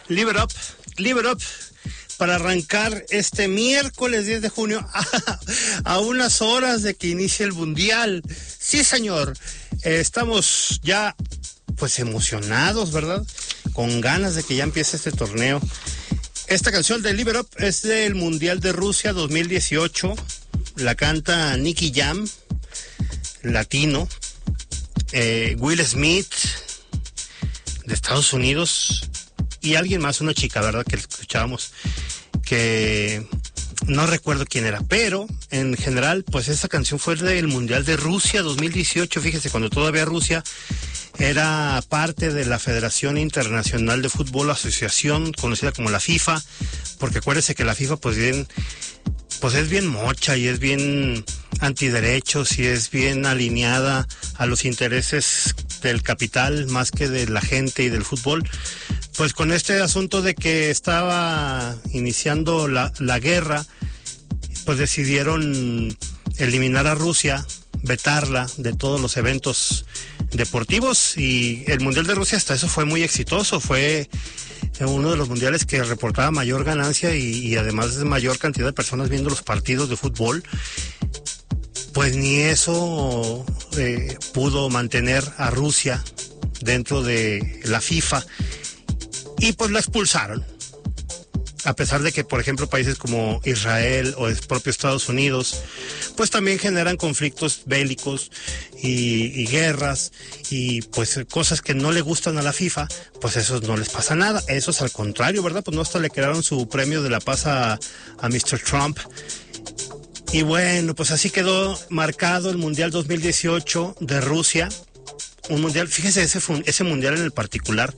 Live It Up, para arrancar este miércoles 10 de junio a unas horas de que inicie el Mundial. Sí, señor, estamos ya pues emocionados, ¿verdad? Con ganas de que ya empiece este torneo. Esta canción de Live It Up es del Mundial de Rusia 2018, la canta Nicky Jam, latino, Will Smith, de Estados Unidos, y alguien más, una chica, ¿verdad? Que escuchábamos, que no recuerdo quién era, pero en general, pues esta canción fue del Mundial de Rusia 2018, fíjese, cuando todavía Rusia era parte de la Federación Internacional de Fútbol, asociación conocida como la FIFA, porque acuérdese que la FIFA pues es bien mocha y es bien antiderechos y es bien alineada a los intereses del capital más que de la gente y del fútbol. Pues con este asunto de que estaba iniciando la guerra, pues decidieron eliminar a Rusia, vetarla de todos los eventos deportivos, y el Mundial de Rusia hasta eso fue muy exitoso, fue uno de los mundiales que reportaba mayor ganancia y además de mayor cantidad de personas viendo los partidos de fútbol. Pues ni eso pudo mantener a Rusia dentro de la FIFA y pues la expulsaron. A pesar de que, por ejemplo, países como Israel o el propio Estados Unidos, pues también generan conflictos bélicos y guerras y pues cosas que no le gustan a la FIFA, pues esos no les pasa nada. Esos al contrario, ¿verdad? Pues no, hasta le crearon su premio de la paz a Mr. Trump. Y bueno, pues así quedó marcado el Mundial 2018 de Rusia. Un mundial, fíjese, ese mundial en el particular,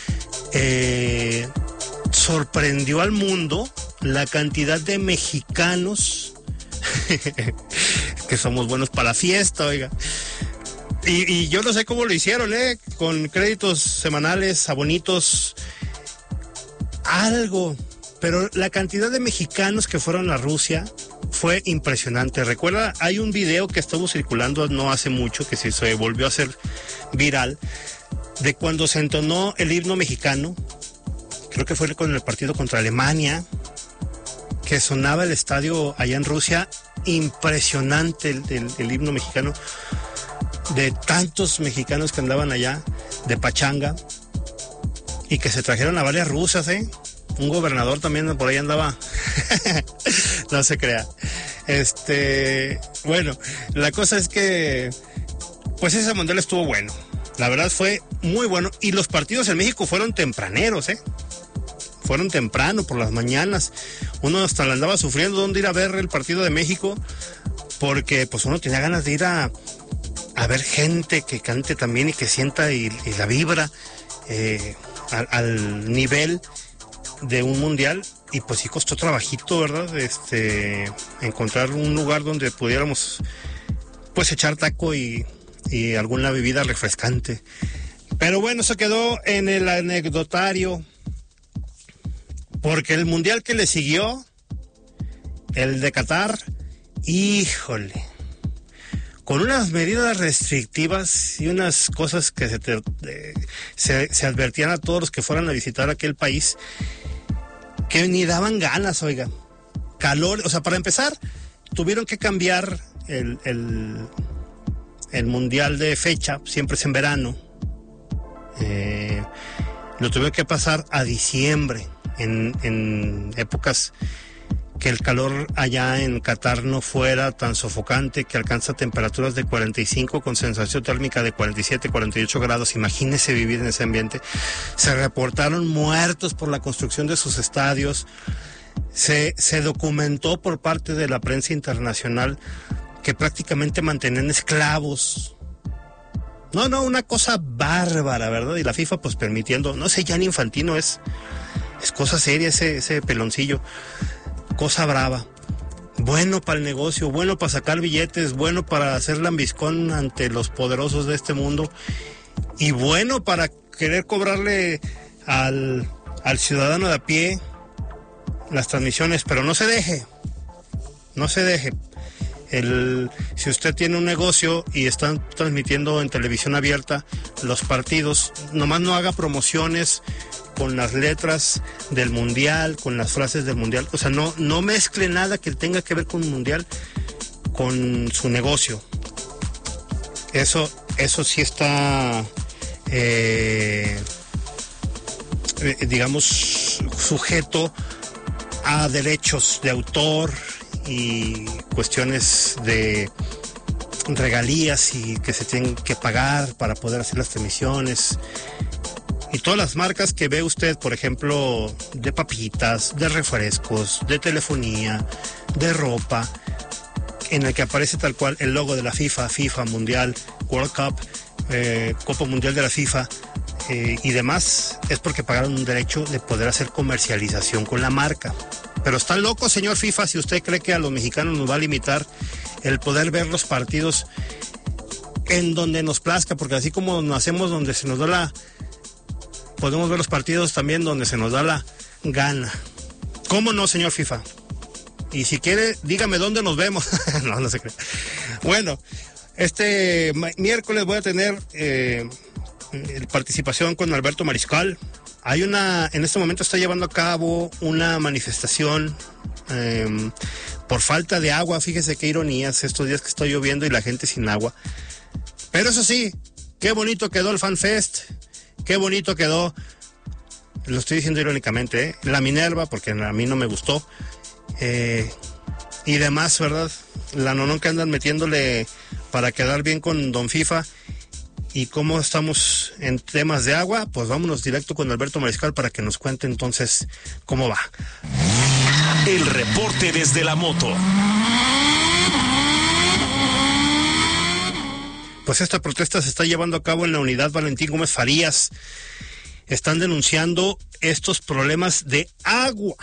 sorprendió al mundo la cantidad de mexicanos que somos buenos para la fiesta, oiga. Y yo no sé cómo lo hicieron, con créditos semanales, abonitos, algo. Pero la cantidad de mexicanos que fueron a Rusia fue impresionante. Recuerda, hay un video que estuvo circulando no hace mucho, que se volvió a hacer viral, de cuando se entonó el himno mexicano. Creo que fue con el partido contra Alemania, que sonaba el estadio allá en Rusia. Impresionante el himno mexicano, de tantos mexicanos que andaban allá de pachanga y que se trajeron a varias rusas, Un gobernador también por ahí andaba. No se crea. Bueno, la cosa es que pues ese mundial estuvo bueno. La verdad fue muy bueno. Y los partidos en México fueron tempraneros, Fueron temprano, por las mañanas. Uno hasta la andaba sufriendo dónde ir a ver el partido de México, porque pues uno tenía ganas de ir a ver gente que cante también y que sienta y la vibra al nivel de un mundial. Y pues sí costó trabajito, ¿verdad? Encontrar un lugar donde pudiéramos pues echar taco y alguna bebida refrescante. Pero bueno, eso quedó en el anecdotario, porque el mundial que le siguió, el de Qatar, híjole, con unas medidas restrictivas y unas cosas que se advertían a todos los que fueran a visitar aquel país, que ni daban ganas, oiga. Calor, o sea, para empezar, tuvieron que cambiar el mundial de fecha, siempre es en verano. Lo tuvieron que pasar a diciembre, en épocas que el calor allá en Qatar no fuera tan sofocante, que alcanza temperaturas de 45 con sensación térmica de 47, 48 grados. Imagínese vivir en ese ambiente. Se reportaron muertos por la construcción de sus estadios. Se documentó por parte de la prensa internacional que prácticamente mantenían esclavos. No, una cosa bárbara, ¿verdad? Y la FIFA pues permitiendo, no sé, Gianni Infantino es cosa seria ese peloncillo. Cosa brava. Bueno para el negocio, bueno para sacar billetes, bueno para hacer lambiscón ante los poderosos de este mundo y bueno para querer cobrarle al ciudadano de a pie las transmisiones, pero no se deje. Si usted tiene un negocio y están transmitiendo en televisión abierta los partidos, nomás no haga promociones con las letras del mundial, con las frases del mundial, o sea, no mezcle nada que tenga que ver con un mundial con su negocio. Eso sí está, digamos, sujeto a derechos de autor y cuestiones de regalías y que se tienen que pagar para poder hacer las transmisiones. Y todas las marcas que ve usted, por ejemplo, de papitas, de refrescos, de telefonía, de ropa, en el que aparece tal cual el logo de la FIFA Mundial, World Cup, Copa Mundial de la FIFA y demás, es porque pagaron un derecho de poder hacer comercialización con la marca. Pero está loco, señor FIFA, si usted cree que a los mexicanos nos va a limitar el poder ver los partidos en donde nos plazca, porque así como nacemos donde se nos da podemos ver los partidos también donde se nos da la gana. ¿Cómo no, señor FIFA? Y si quiere, dígame dónde nos vemos. No se cree. Bueno, este miércoles voy a tener participación con Alberto Mariscal. En este momento está llevando a cabo una manifestación por falta de agua. Fíjese qué ironías estos días que está lloviendo y la gente sin agua. Pero eso sí, qué bonito quedó el Fan Fest. Qué bonito quedó, lo estoy diciendo irónicamente, la Minerva, porque a mí no me gustó, y demás, ¿verdad? La nonón que andan metiéndole para quedar bien con Don FIFA. Y cómo estamos en temas de agua, pues vámonos directo con Alberto Mariscal para que nos cuente entonces cómo va. El reporte desde la moto. Pues esta protesta se está llevando a cabo en la unidad Valentín Gómez Farías. Están denunciando estos problemas de agua.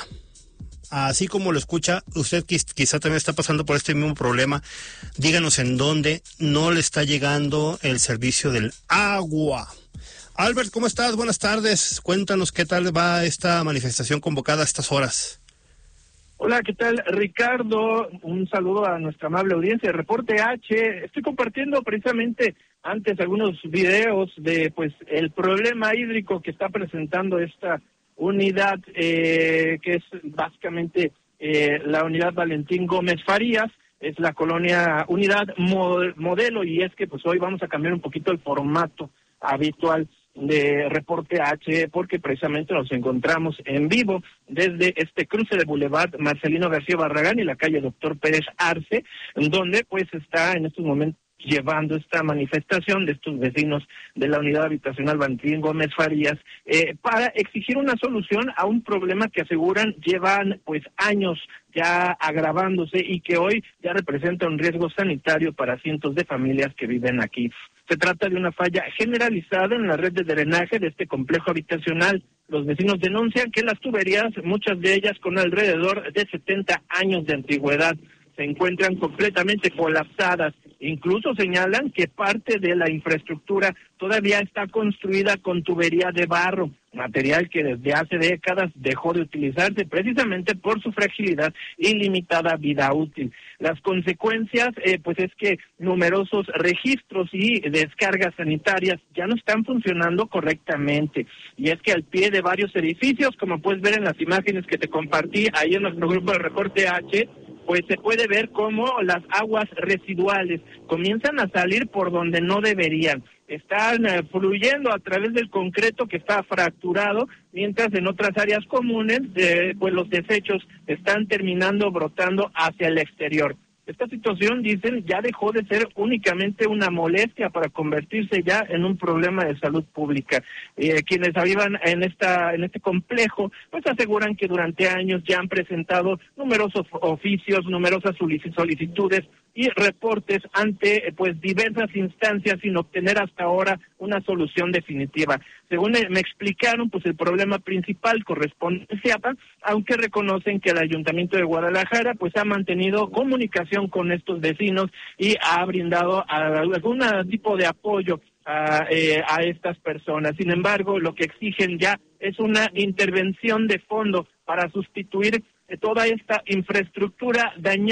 Así como lo escucha, usted quizá también está pasando por este mismo problema. Díganos en dónde no le está llegando el servicio del agua. Albert, ¿cómo estás? Buenas tardes. Cuéntanos qué tal va esta manifestación convocada a estas horas. Hola, ¿qué tal, Ricardo? Un saludo a nuestra amable audiencia de Reporte H. Estoy compartiendo precisamente antes algunos videos de pues el problema hídrico que está presentando esta unidad, que es básicamente la unidad Valentín Gómez Farías. Es la colonia unidad modelo, y es que pues hoy vamos a cambiar un poquito el formato habitual de Reporte H, porque precisamente nos encontramos en vivo desde este cruce de Boulevard Marcelino García Barragán y la calle Doctor Pérez Arce, donde pues está en estos momentos llevando esta manifestación de estos vecinos de la unidad habitacional Valentín Gómez Farías, para exigir una solución a un problema que aseguran llevan pues años ya agravándose y que hoy ya representa un riesgo sanitario para cientos de familias que viven aquí. Se trata de una falla generalizada en la red de drenaje de este complejo habitacional. Los vecinos denuncian que las tuberías, muchas de ellas con alrededor de 70 años de antigüedad, se encuentran completamente colapsadas. Incluso señalan que parte de la infraestructura todavía está construida con tubería de barro, material que desde hace décadas dejó de utilizarse precisamente por su fragilidad y limitada vida útil. Las consecuencias, pues es que numerosos registros y descargas sanitarias ya no están funcionando correctamente. Y es que al pie de varios edificios, como puedes ver en las imágenes que te compartí ahí en nuestro grupo de Reporte H, pues se puede ver cómo las aguas residuales comienzan a salir por donde no deberían. Están fluyendo a través del concreto que está fracturado, mientras en otras áreas comunes, pues los desechos están terminando brotando hacia el exterior. Esta situación, dicen, ya dejó de ser únicamente una molestia para convertirse ya en un problema de salud pública. Quienes vivan en este complejo, pues aseguran que durante años ya han presentado numerosos oficios, numerosas solicitudes y reportes ante pues diversas instancias sin obtener hasta ahora una solución definitiva. Según me explicaron, pues el problema principal corresponde a Ciapa, aunque reconocen que el Ayuntamiento de Guadalajara pues ha mantenido comunicación con estos vecinos y ha brindado algún tipo de apoyo a estas personas. Sin embargo, lo que exigen ya es una intervención de fondo para sustituir toda esta infraestructura dañada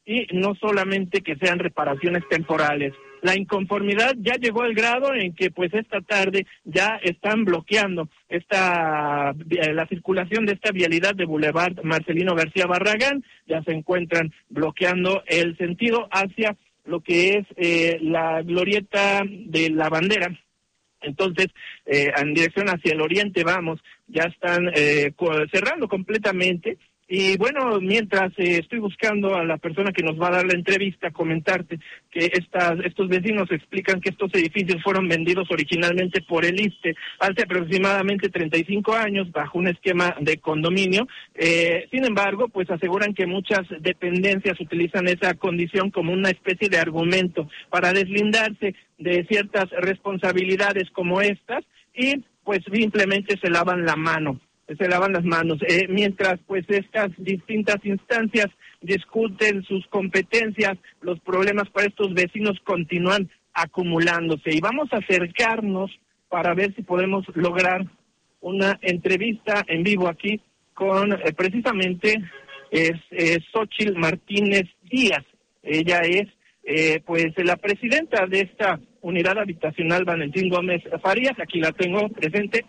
y no solamente que sean reparaciones temporales. La inconformidad ya llegó al grado en que pues esta tarde ya están bloqueando la circulación de esta vialidad de Boulevard Marcelino García Barragán, ya se encuentran bloqueando el sentido hacia lo que es la glorieta de la bandera. Entonces, en dirección hacia el oriente vamos, ya están cerrando completamente. Y bueno, mientras estoy buscando a la persona que nos va a dar la entrevista, comentarte que estos vecinos explican que estos edificios fueron vendidos originalmente por el ISSSTE hace aproximadamente 35 años bajo un esquema de condominio. Sin embargo, pues aseguran que muchas dependencias utilizan esa condición como una especie de argumento para deslindarse de ciertas responsabilidades como estas y pues simplemente se lavan las manos, mientras pues estas distintas instancias discuten sus competencias, los problemas para estos vecinos continúan acumulándose y vamos a acercarnos para ver si podemos lograr una entrevista en vivo aquí con precisamente Xóchitl Martínez Díaz. Ella es pues la presidenta de esta unidad habitacional Valentín Gómez Farías. Aquí la tengo presente.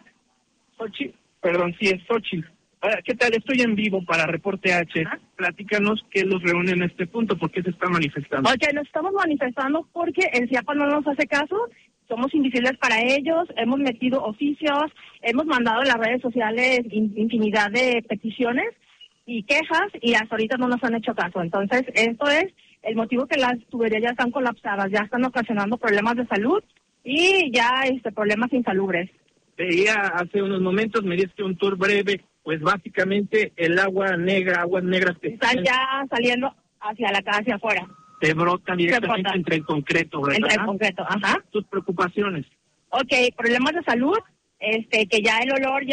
Xóchitl. ¿Qué tal? Estoy en vivo para Reporte H. Platícanos qué los reúne en este punto, por qué se está manifestando. Ok, nos estamos manifestando porque el CIAPA no nos hace caso, somos invisibles para ellos, hemos metido oficios, hemos mandado en las redes sociales infinidad de peticiones y quejas y hasta ahorita no nos han hecho caso. Entonces, esto es el motivo que las tuberías ya están colapsadas, ya están ocasionando problemas de salud y ya problemas insalubres. Veía hace unos momentos, me diste un tour breve, pues básicamente el aguas negras están ya saliendo hacia afuera. Te brotan directamente entre el concreto, ¿verdad? Entre el concreto, ajá. Tus preocupaciones. Ok, problemas de salud, que ya el olor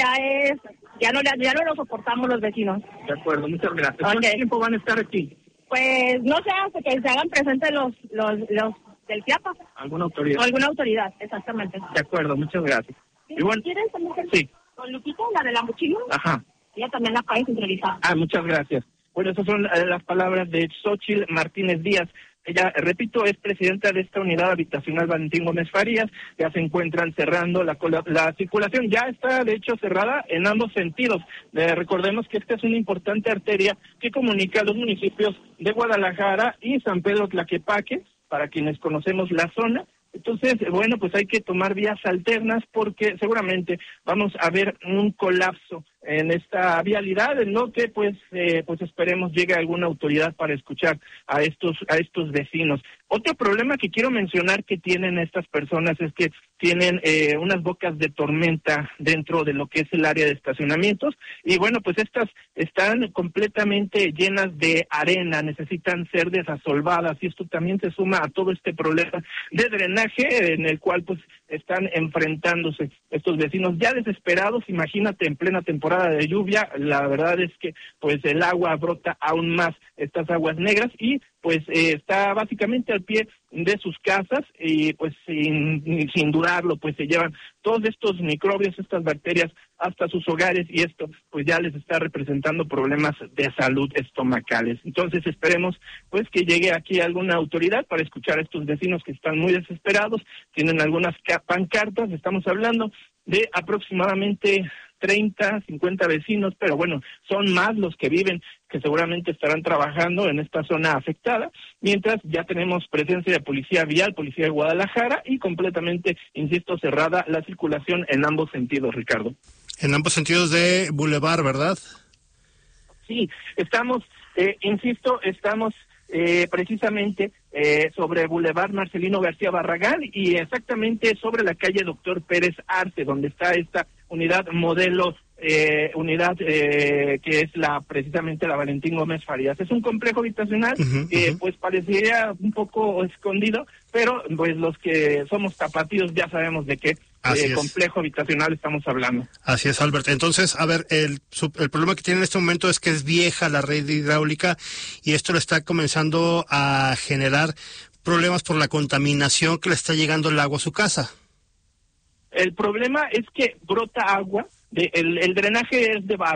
ya no lo soportamos los vecinos. De acuerdo, muchas gracias. Okay. ¿Cuánto tiempo van a estar aquí? Pues no sé, hasta que se hagan presentes los del CIAPA. ¿Alguna autoridad? Alguna autoridad, exactamente. De acuerdo, muchas gracias. ¿Y bueno, ¿quieren también? Sí. Con Lupita, la de la mochila. Ajá. Ella también la puede centralizar. Muchas gracias. Bueno, esas son las palabras de Xóchitl Martínez Díaz. Ella, repito, es presidenta de esta unidad habitacional Valentín Gómez Farías. Ya se encuentran cerrando la circulación. Ya está, de hecho, cerrada en ambos sentidos. Recordemos que esta es una importante arteria que comunica los municipios de Guadalajara y San Pedro Tlaquepaque, para quienes conocemos la zona. Entonces, bueno, pues hay que tomar vías alternas porque seguramente vamos a ver un colapso en esta vialidad, en lo que pues esperemos llegue alguna autoridad para escuchar a estos vecinos. Otro problema que quiero mencionar que tienen estas personas es que tienen unas bocas de tormenta dentro de lo que es el área de estacionamientos y bueno, pues estas están completamente llenas de arena, necesitan ser desasolvadas y esto también se suma a todo este problema de drenaje en el cual pues están enfrentándose estos vecinos ya desesperados. Imagínate en plena temporada de lluvia, la verdad es que pues el agua brota aún más, estas aguas negras, y pues está básicamente al pie de sus casas y pues sin dudarlo pues se llevan todos estos microbios, estas bacterias hasta sus hogares y esto pues ya les está representando problemas de salud estomacales. Entonces esperemos pues que llegue aquí alguna autoridad para escuchar a estos vecinos que están muy desesperados, tienen algunas pancartas, estamos hablando de aproximadamente 30, 50 vecinos, pero bueno, son más los que viven, que seguramente estarán trabajando en esta zona afectada, mientras ya tenemos presencia de policía vial, policía de Guadalajara, y completamente, insisto, cerrada la circulación en ambos sentidos, Ricardo. En ambos sentidos de Boulevard, ¿verdad? Sí, estamos precisamente sobre Boulevard Marcelino García Barragán y exactamente sobre la calle Doctor Pérez Arce, donde está esta unidad modelo, que es precisamente la Valentín Gómez Farías. Es un complejo habitacional que pues parecería un poco escondido, pero pues los que somos tapatíos ya sabemos de qué complejo habitacional estamos hablando. Así es, Albert. Entonces, a ver, el problema que tiene en este momento es que es vieja la red hidráulica y esto le está comenzando a generar problemas por la contaminación que le está llegando el agua a su casa. El problema es que brota agua, el drenaje es de barro.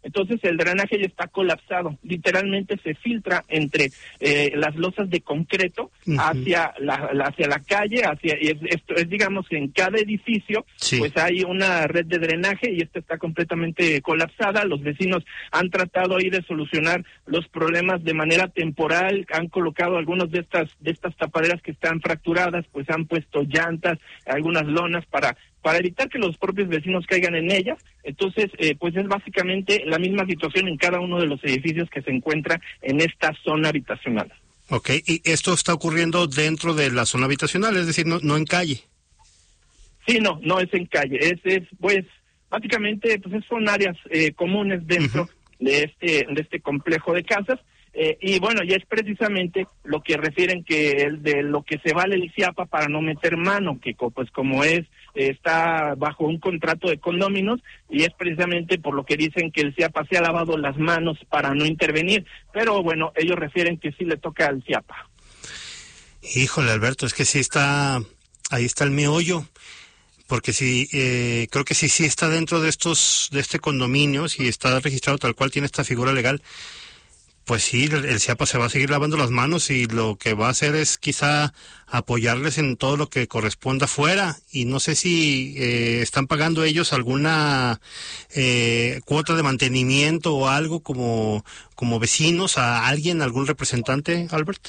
Entonces el drenaje ya está colapsado, literalmente se filtra entre las losas de concreto hacia la calle, esto es, digamos, en cada edificio, pues hay una red de drenaje y esta está completamente colapsada. Los vecinos han tratado ahí de solucionar los problemas de manera temporal, han colocado algunas de estas tapaderas que están fracturadas, pues han puesto llantas, algunas lonas para evitar que los propios vecinos caigan en ellas. Entonces, pues es básicamente la misma situación en cada uno de los edificios que se encuentra en esta zona habitacional. Ok, y esto está ocurriendo dentro de la zona habitacional, es decir, no en calle. Sí, no es en calle, pues básicamente pues son áreas comunes dentro de este complejo de casas. Y bueno, ya es precisamente lo que refieren que de lo que se vale el CIAPA para no meter mano, que pues como está bajo un contrato de condóminos, y es precisamente por lo que dicen que el CIAPA se ha lavado las manos para no intervenir, pero bueno, ellos refieren que sí le toca al CIAPA. Híjole, Alberto, es que ahí está el meollo, porque sí, creo que sí está dentro de este condominio, si está registrado tal cual, tiene esta figura legal. Pues sí, el CIAPA se va a seguir lavando las manos y lo que va a hacer es quizá apoyarles en todo lo que corresponda fuera. Y no sé si están pagando ellos alguna cuota de mantenimiento o algo como vecinos a alguien, algún representante, Albert.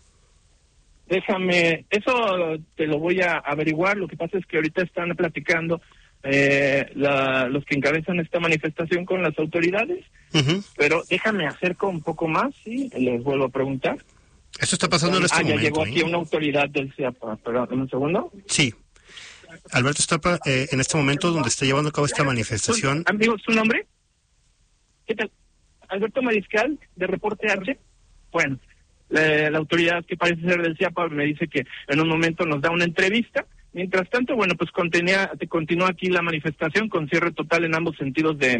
Eso te lo voy a averiguar. Lo que pasa es que ahorita están platicando los que encabezan esta manifestación con las autoridades, pero déjame acerco un poco más y les vuelvo a preguntar. Esto está pasando en este momento. Ya llegó aquí una autoridad del CIAPA, perdón, un segundo. Sí, Alberto está en este momento donde está llevando a cabo esta manifestación. Amigo, ¿su nombre? ¿Qué tal? Alberto Mariscal, de Reporte H. Bueno, la autoridad que parece ser del CIAPA me dice que en un momento nos da una entrevista. Mientras tanto, bueno, pues continúa aquí la manifestación con cierre total en ambos sentidos de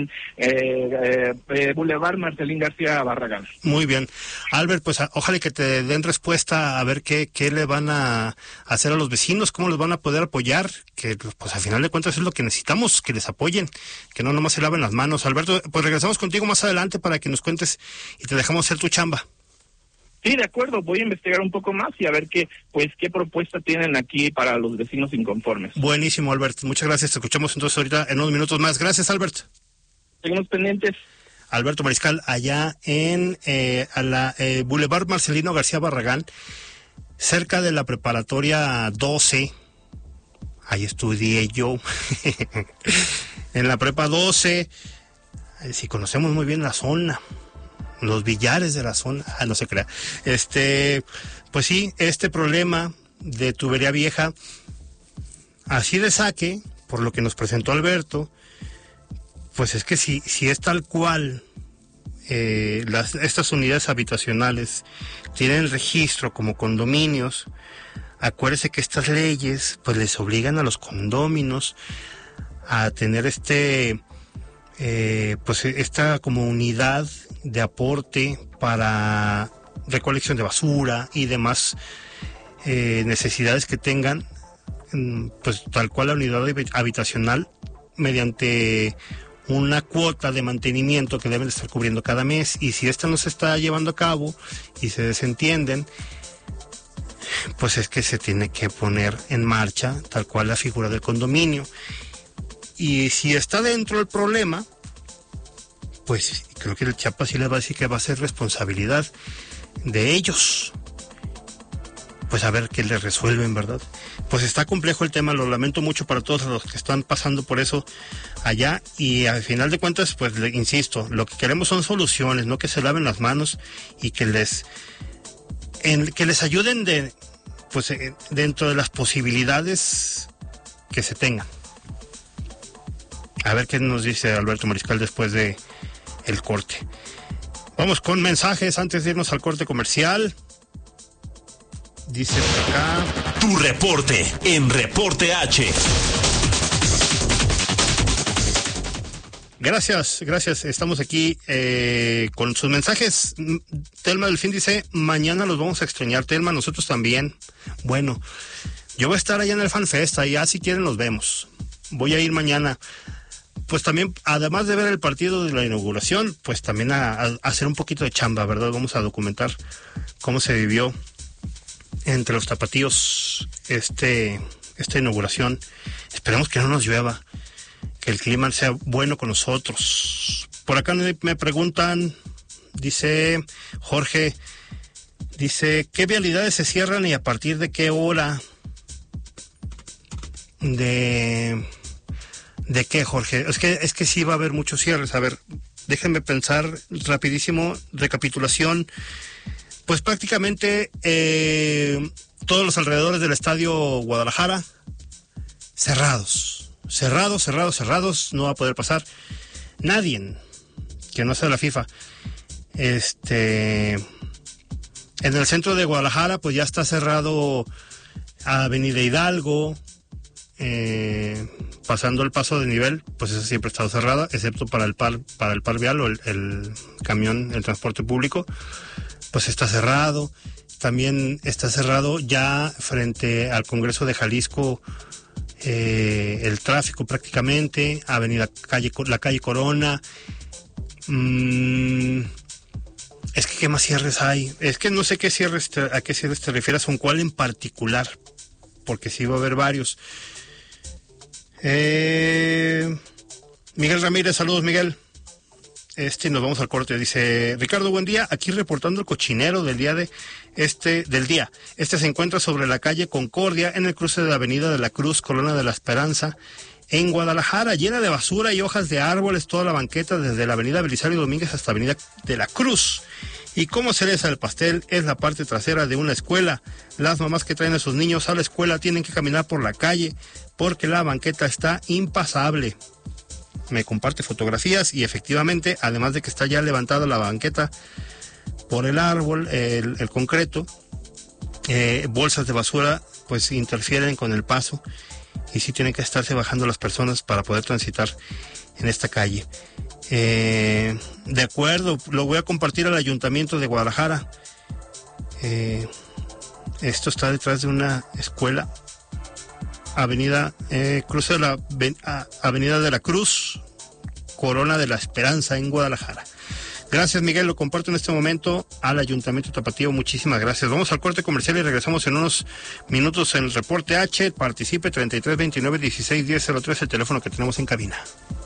Boulevard Marcelín García Barragán. Muy bien. Albert, pues ojalá que te den respuesta a ver qué le van a hacer a los vecinos, cómo los van a poder apoyar, que pues al final de cuentas es lo que necesitamos, que les apoyen, que no nomás se laven las manos. Alberto, pues regresamos contigo más adelante para que nos cuentes y te dejamos hacer tu chamba. Sí, de acuerdo, voy a investigar un poco más y a ver qué propuesta tienen aquí para los vecinos inconformes. Buenísimo, Albert, muchas gracias, te escuchamos entonces ahorita en unos minutos más. Gracias, Albert. Seguimos pendientes. Alberto Mariscal, allá en Boulevard Marcelino García Barragán, cerca de la preparatoria 12, ahí estudié yo, en la prepa 12, si conocemos muy bien la zona, los billares de la zona, no se crea. Pues sí, este problema de tubería vieja, así de saque, por lo que nos presentó Alberto, pues es que si es tal cual, estas unidades habitacionales tienen registro como condominios, acuérdese que estas leyes pues les obligan a los condóminos a tener pues esta como unidad de aporte para recolección de basura y demás necesidades que tengan, pues tal cual la unidad habitacional, mediante una cuota de mantenimiento que deben de estar cubriendo cada mes, y si esta no se está llevando a cabo y se desentienden, pues es que se tiene que poner en marcha tal cual la figura del condominio. Y si está dentro del problema, pues creo que el CIAPA sí le va a decir que va a ser responsabilidad de ellos. Pues a ver qué le resuelven, ¿verdad? Pues está complejo el tema, lo lamento mucho para todos los que están pasando por eso allá, y al final de cuentas, pues insisto, lo que queremos son soluciones, no que se laven las manos y que les ayuden dentro de las posibilidades que se tengan. A ver qué nos dice Alberto Mariscal después de el corte. Vamos con mensajes antes de irnos al corte comercial. Dice por acá: tu reporte en Reporte H. Gracias. Estamos aquí con sus mensajes. Telma Delfín dice: mañana los vamos a extrañar. Telma, nosotros también. Bueno, yo voy a estar allá en el FanFest, allá si quieren nos vemos. Voy a ir mañana pues también, además de ver el partido de la inauguración, pues también a hacer un poquito de chamba, ¿verdad? Vamos a documentar cómo se vivió entre los tapatíos esta inauguración. Esperemos que no nos llueva, que el clima sea bueno con nosotros. Por acá me preguntan, dice Jorge, dice, ¿qué vialidades se cierran y a partir de qué hora? ¿De qué, Jorge? Es que sí va a haber muchos cierres. A ver, déjenme pensar rapidísimo, recapitulación. Pues prácticamente todos los alrededores del Estadio Guadalajara cerrados, no va a poder pasar nadie que no sea la FIFA. En el centro de Guadalajara pues ya está cerrado Avenida Hidalgo, pasando el paso de nivel, pues esa siempre ha estado cerrada, excepto para el par vial o el camión, el transporte público, pues está cerrado. También está cerrado ya frente al Congreso de Jalisco el tráfico prácticamente, la calle Corona. Es que ¿qué más cierres hay? Es que no sé a qué cierres te refieres, con cuál en particular, porque sí va a haber varios. Miguel Ramírez, saludos Miguel. Nos vamos al corte. Dice Ricardo, buen día, aquí reportando el cochinero del día. Este se encuentra sobre la calle Concordia, en el cruce de la Avenida de la Cruz, Colonia de la Esperanza, en Guadalajara, llena de basura y hojas de árboles, toda la banqueta desde la Avenida Belisario Domínguez hasta Avenida de la Cruz. Y como cereza del pastel es la parte trasera de una escuela. Las mamás que traen a sus niños a la escuela tienen que caminar por la calle porque la banqueta está impasable. Me comparte fotografías y efectivamente, además de que está ya levantada la banqueta por el árbol, el concreto, bolsas de basura pues interfieren con el paso y sí tienen que estarse bajando las personas para poder transitar en esta calle. De acuerdo, lo voy a compartir al Ayuntamiento de Guadalajara. Esto está detrás de una escuela, cruce de la Avenida de la Cruz, Corona de la Esperanza en Guadalajara. Gracias, Miguel, lo comparto en este momento al Ayuntamiento Tapatío, muchísimas gracias. Vamos al corte comercial y regresamos en unos minutos en el Reporte H. Participe 33 29 16 10 03, el teléfono que tenemos en cabina.